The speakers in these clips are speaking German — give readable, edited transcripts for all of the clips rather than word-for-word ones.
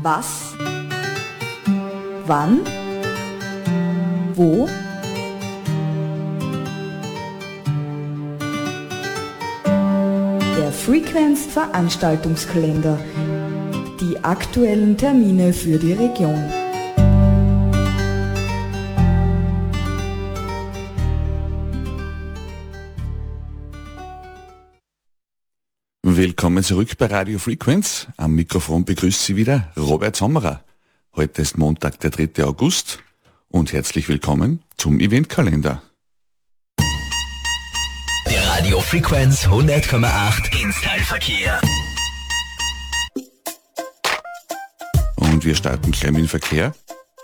Was? Wann? Wo? Der Frequenz Veranstaltungskalender. Die aktuellen Termine für die Region. Willkommen zurück bei Radio Frequenz. Am Mikrofon begrüßt Sie wieder Robert Sommerer. Heute ist Montag, der 3. August und herzlich willkommen zum Eventkalender. Der Radio Frequenz 100,8 Installverkehr. Und wir starten gleich mit dem Verkehr.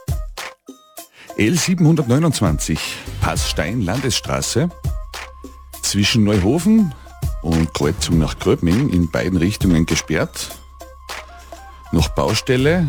L729, Passstein Landesstraße, zwischen Neuhofen und Kreuzung nach Gröbming in beiden Richtungen gesperrt. Noch Baustelle.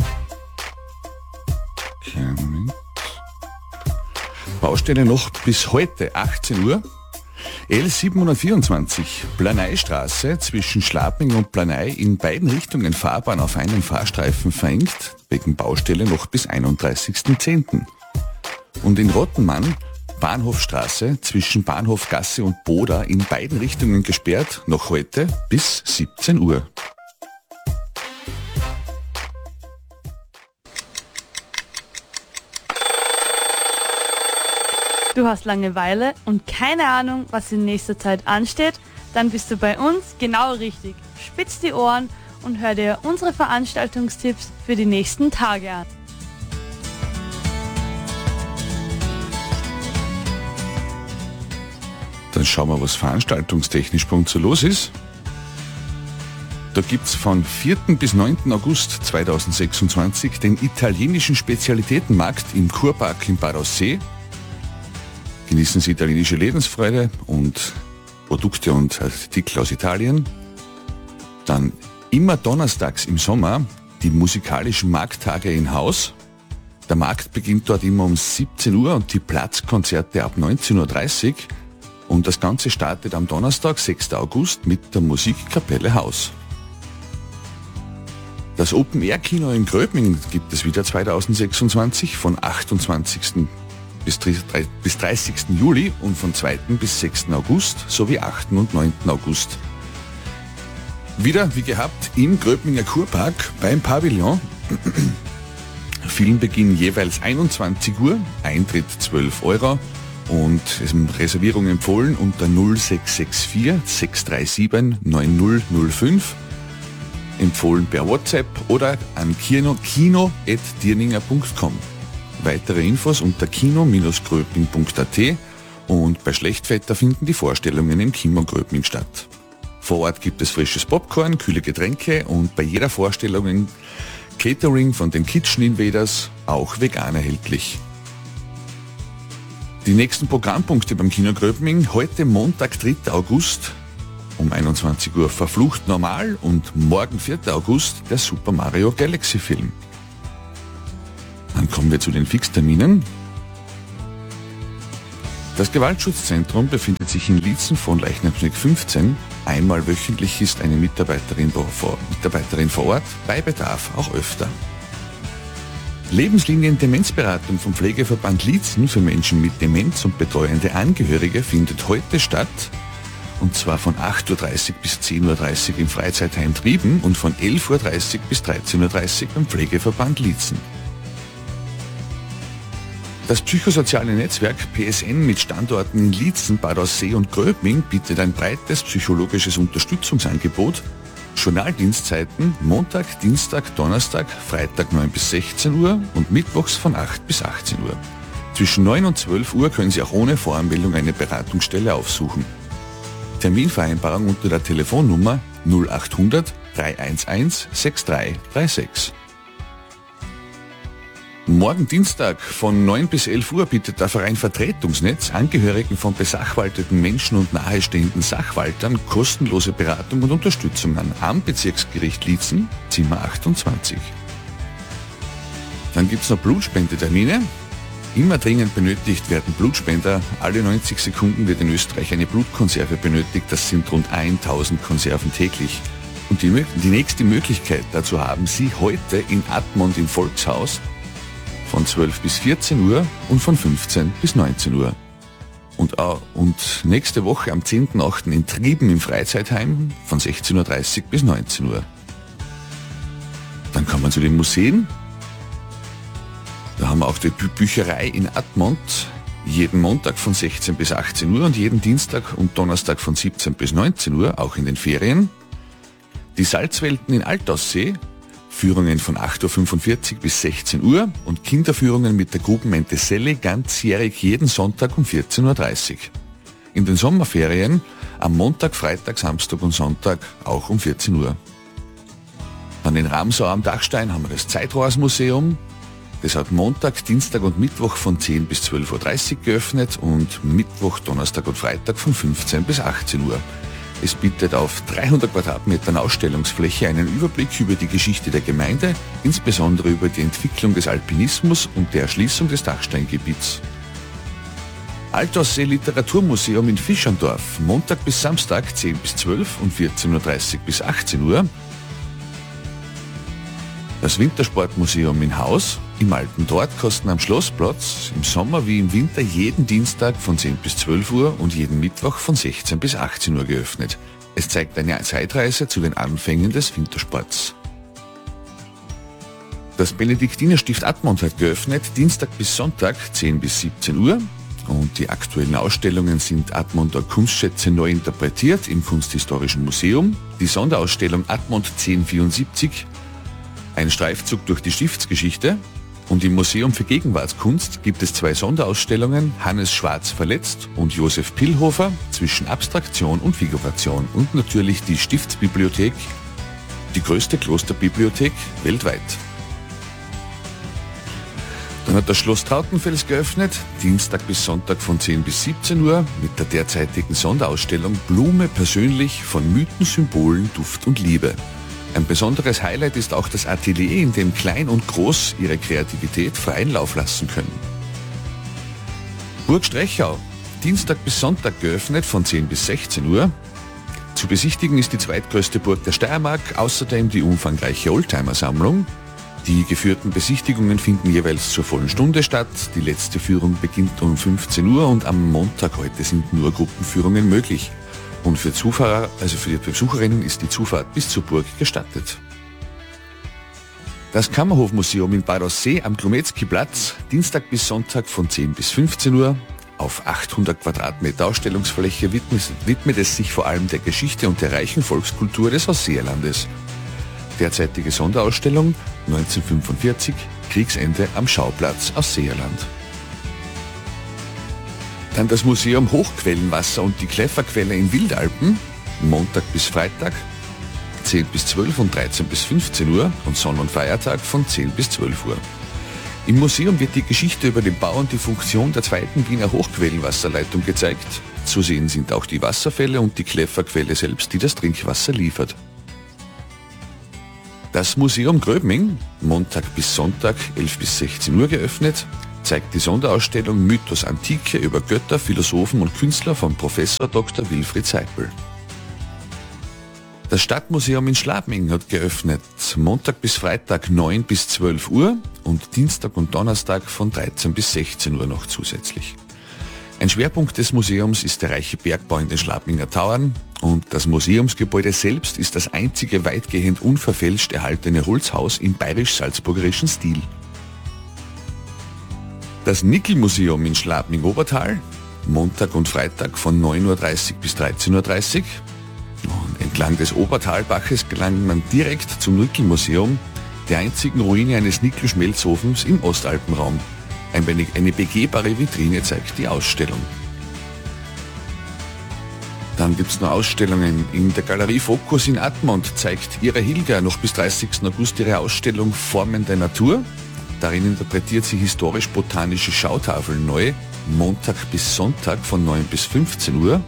Moment. Baustelle noch bis heute 18 Uhr. L724, Planeistraße zwischen Schlaping und Planei in beiden Richtungen Fahrbahn auf einen Fahrstreifen verengt, wegen Baustelle noch bis 31.10. Und in Rottenmann, Bahnhofstraße zwischen Bahnhofgasse und Boda in beiden Richtungen gesperrt, noch heute bis 17 Uhr. Du hast Langeweile und keine Ahnung, was in nächster Zeit ansteht? Dann bist du bei uns genau richtig. Spitz die Ohren und hör dir unsere Veranstaltungstipps für die nächsten Tage an. Dann schauen wir, was veranstaltungstechnisch bei uns so los ist. Da gibt's von 4. bis 9. August 2026 den italienischen Spezialitätenmarkt im Kurpark in Bad Aussee. Genießen Sie italienische Lebensfreude und Produkte und Artikel aus Italien. Dann immer donnerstags im Sommer die musikalischen Markttage in Haus. Der Markt beginnt dort immer um 17 Uhr und die Platzkonzerte ab 19.30 Uhr. Und das Ganze startet am Donnerstag, 6. August, mit der Musikkapelle Haus. Das Open-Air-Kino in Gröbming gibt es wieder 2026 von 28. bis 30. Juli und von 2. bis 6. August sowie 8. und 9. August. Wieder, wie gehabt, im Gröbminger Kurpark beim Pavillon. Filmbeginn jeweils 21 Uhr, Eintritt 12 Euro und es ist Reservierung empfohlen unter 0664 637 9005. Empfohlen per WhatsApp oder an kino@dirninger.com. Weitere Infos unter kino-gröbming.at und bei Schlechtwetter finden die Vorstellungen im Kino Gröbming statt. Vor Ort gibt es frisches Popcorn, kühle Getränke und bei jeder Vorstellung Catering von den Kitchen Invaders, auch vegan erhältlich. Die nächsten Programmpunkte beim Kino Gröbming, heute Montag, 3. August um 21 Uhr Verflucht Normal und morgen, 4. August, der Super Mario Galaxy Film. Dann kommen wir zu den Fixterminen. Das Gewaltschutzzentrum befindet sich in Liezen von Leichnamsweg 15. Einmal wöchentlich ist eine Mitarbeiterin vor Ort, bei Bedarf auch öfter. Lebenslinien Demenzberatung vom Pflegeverband Liezen für Menschen mit Demenz und betreuende Angehörige findet heute statt. Und zwar von 8.30 Uhr bis 10.30 Uhr im Freizeitheim Trieben und von 11.30 Uhr bis 13.30 Uhr beim Pflegeverband Liezen. Das psychosoziale Netzwerk PSN mit Standorten in Liezen, Bad Aussee und Gröbming bietet ein breites psychologisches Unterstützungsangebot. Journaldienstzeiten Montag, Dienstag, Donnerstag, Freitag 9 bis 16 Uhr und mittwochs von 8 bis 18 Uhr. Zwischen 9 und 12 Uhr können Sie auch ohne Voranmeldung eine Beratungsstelle aufsuchen. Terminvereinbarung unter der Telefonnummer 0800 311 6336. Morgen Dienstag von 9 bis 11 Uhr bietet der Verein Vertretungsnetz Angehörigen von besachwalteten Menschen und nahestehenden Sachwaltern kostenlose Beratung und Unterstützung an am Bezirksgericht Liezen, Zimmer 28. Dann gibt es noch Blutspendetermine. Immer dringend benötigt werden Blutspender. Alle 90 Sekunden wird in Österreich eine Blutkonserve benötigt. Das sind rund 1000 Konserven täglich. Und die nächste Möglichkeit dazu haben Sie heute in Admont im Volkshaus von 12 bis 14 Uhr und von 15 bis 19 Uhr. Und nächste Woche am 10.8. in Trieben im Freizeitheim von 16.30 Uhr bis 19 Uhr. Dann kann man zu den Museen. Da haben wir auch die Bücherei in Admont jeden Montag von 16 bis 18 Uhr und jeden Dienstag und Donnerstag von 17 bis 19 Uhr, auch in den Ferien. Die Salzwelten in Altaussee, Führungen von 8.45 Uhr bis 16 Uhr und Kinderführungen mit der Grubenente Selle ganzjährig jeden Sonntag um 14.30 Uhr. In den Sommerferien am Montag, Freitag, Samstag und Sonntag auch um 14 Uhr. Dann in Ramsau am Dachstein haben wir das Zeitrohrsmuseum. Das hat Montag, Dienstag und Mittwoch von 10 bis 12.30 Uhr geöffnet und Mittwoch, Donnerstag und Freitag von 15 bis 18 Uhr. Es bietet auf 300 Quadratmetern Ausstellungsfläche einen Überblick über die Geschichte der Gemeinde, insbesondere über die Entwicklung des Alpinismus und der Erschließung des Dachsteingebiets. Altaussee Literaturmuseum in Fischandorf, Montag bis Samstag 10 bis 12 und 14.30 Uhr bis 18 Uhr. Das Wintersportmuseum in Haus, im Alten Dort kosten am Schlossplatz im Sommer wie im Winter jeden Dienstag von 10 bis 12 Uhr und jeden Mittwoch von 16 bis 18 Uhr geöffnet. Es zeigt eine Zeitreise zu den Anfängen des Wintersports. Das Benediktinerstift Admont hat geöffnet, Dienstag bis Sonntag 10 bis 17 Uhr. Und die aktuellen Ausstellungen sind Admonter Kunstschätze neu interpretiert im Kunsthistorischen Museum, die Sonderausstellung Admont 1074, ein Streifzug durch die Stiftsgeschichte, und im Museum für Gegenwartskunst gibt es 2 Sonderausstellungen, Hannes Schwarz verletzt und Josef Pillhofer, zwischen Abstraktion und Figuration, und natürlich die Stiftsbibliothek, die größte Klosterbibliothek weltweit. Dann hat das Schloss Trautenfels geöffnet, Dienstag bis Sonntag von 10 bis 17 Uhr mit der derzeitigen Sonderausstellung Blume persönlich von Mythen, Symbolen, Duft und Liebe. Ein besonderes Highlight ist auch das Atelier, in dem Klein und Groß ihre Kreativität freien Lauf lassen können. Burg Strechau, Dienstag bis Sonntag geöffnet von 10 bis 16 Uhr. Zu besichtigen ist die zweitgrößte Burg der Steiermark, außerdem die umfangreiche Oldtimer-Sammlung. Die geführten Besichtigungen finden jeweils zur vollen Stunde statt. Die letzte Führung beginnt um 15 Uhr und am Montag heute sind nur Gruppenführungen möglich. Und für Zufahrer, also für die Besucherinnen, ist die Zufahrt bis zur Burg gestattet. Das Kammerhofmuseum in Bad Aussee am Glometzki-Platz, Dienstag bis Sonntag von 10 bis 15 Uhr. Auf 800 Quadratmeter Ausstellungsfläche widmet es sich vor allem der Geschichte und der reichen Volkskultur des Ausseerlandes. Derzeitige Sonderausstellung 1945, Kriegsende am Schauplatz Ausseerland. Dann das Museum Hochquellenwasser und die Kläfferquelle in Wildalpen, Montag bis Freitag, 10 bis 12 und 13 bis 15 Uhr und Sonn- und Feiertag von 10 bis 12 Uhr. Im Museum wird die Geschichte über den Bau und die Funktion der zweiten Wiener Hochquellenwasserleitung gezeigt. Zu sehen sind auch die Wasserfälle und die Kläfferquelle selbst, die das Trinkwasser liefert. Das Museum Gröbming, Montag bis Sonntag 11 bis 16 Uhr geöffnet, zeigt die Sonderausstellung Mythos Antike über Götter, Philosophen und Künstler von Professor Dr. Wilfried Seipel. Das Stadtmuseum in Schladming hat geöffnet, Montag bis Freitag 9 bis 12 Uhr und Dienstag und Donnerstag von 13 bis 16 Uhr noch zusätzlich. Ein Schwerpunkt des Museums ist der reiche Bergbau in den Schladminger Tauern und das Museumsgebäude selbst ist das einzige weitgehend unverfälscht erhaltene Holzhaus im bayerisch-salzburgerischen Stil. Das Nickel-Museum in Schladming-Obertal, Montag und Freitag von 9.30 Uhr bis 13.30 Uhr. Und entlang des Obertalbaches gelangt man direkt zum Nickel-Museum, der einzigen Ruine eines Nickel-Schmelzofens im Ostalpenraum. Eine begehbare Vitrine zeigt die Ausstellung. Dann gibt es noch Ausstellungen. In der Galerie Focus in Admont zeigt Ira Hilger noch bis 30. August ihre Ausstellung Formen der Natur. Darin interpretiert sie historisch-botanische Schautafeln neu, Montag bis Sonntag von 9 bis 15 Uhr.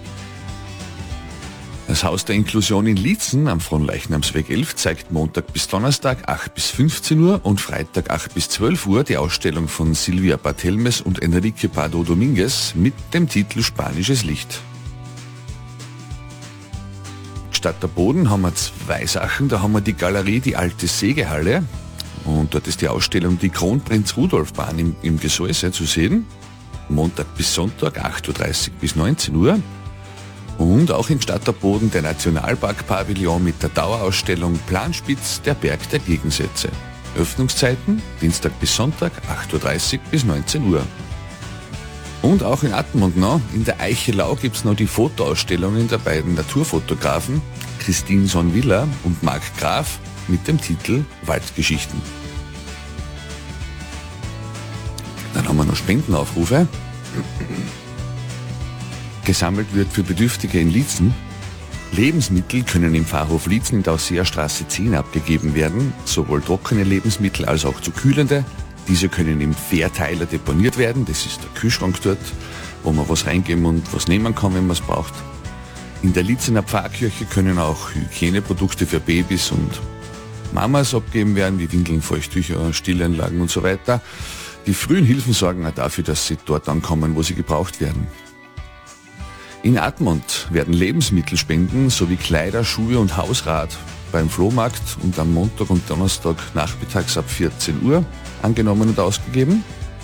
Das Haus der Inklusion in Liezen am Fronleichnamsweg 11 zeigt Montag bis Donnerstag 8 bis 15 Uhr und Freitag 8 bis 12 Uhr die Ausstellung von Silvia Barthelmes und Enrique Pardo Dominguez mit dem Titel Spanisches Licht. Stadt der Boden haben wir 2 Sachen. Da haben wir die Galerie, die alte Sägehalle. Und dort ist die Ausstellung die Kronprinz-Rudolf-Bahn im Gesäuse zu sehen. Montag bis Sonntag, 8.30 Uhr bis 19 Uhr. Und auch in Stadt der Boden der Nationalpark-Pavillon mit der Dauerausstellung Planspitz, der Berg der Gegensätze. Öffnungszeiten Dienstag bis Sonntag, 8.30 Uhr bis 19 Uhr. Und auch in Admont noch, in der Eichelau gibt es noch die Fotoausstellungen der beiden Naturfotografen Christine Sonvilla und Marc Graf mit dem Titel Waldgeschichten. Dann haben wir noch Spendenaufrufe. Gesammelt wird für Bedürftige in Liezen. Lebensmittel können im Pfarrhof Liezen in der Ausseerstraße 10 abgegeben werden, sowohl trockene Lebensmittel als auch zu kühlende. Diese können im Verteiler deponiert werden, das ist der Kühlschrank dort, wo man was reingeben und was nehmen kann, wenn man es braucht. In der Liezener Pfarrkirche können auch Hygieneprodukte für Babys und Mamas abgegeben werden, wie Windeln, Feuchttücher, Stillanlagen und so weiter. Die frühen Hilfen sorgen auch dafür, dass sie dort ankommen, wo sie gebraucht werden. In Admont werden Lebensmittelspenden sowie Kleider, Schuhe und Hausrat beim Flohmarkt und am Montag und Donnerstag nachmittags ab 14 Uhr angenommen und ausgegeben.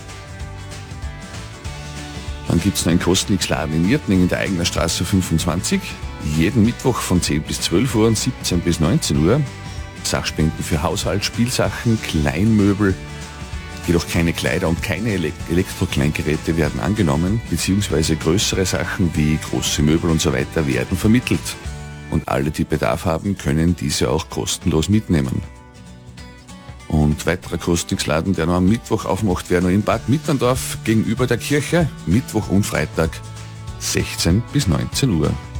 Dann gibt es noch einen Kostnix-Laden in Irtning in der Eigener Straße 25. Jeden Mittwoch von 10 bis 12 Uhr und 17 bis 19 Uhr. Sachspenden für Haushalt, Spielsachen, Kleinmöbel, jedoch keine Kleider und keine Elektrokleingeräte werden angenommen, beziehungsweise größere Sachen wie große Möbel und so weiter werden vermittelt. Und alle, die Bedarf haben, können diese auch kostenlos mitnehmen. Und weiterer Kostnix-Laden, der noch am Mittwoch aufmacht, wäre noch in Bad Mitterndorf gegenüber der Kirche, Mittwoch und Freitag 16 bis 19 Uhr.